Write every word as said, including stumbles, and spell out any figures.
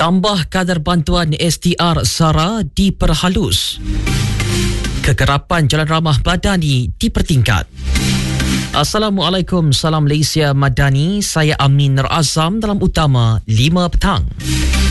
Tambah kadar bantuan S T R SARA diperhalus. Kekerapan Jalan Ramah Madani dipertingkat. Assalamualaikum, salam Malaysia Madani. Saya Amin Nur Azam dalam Utama lima petang.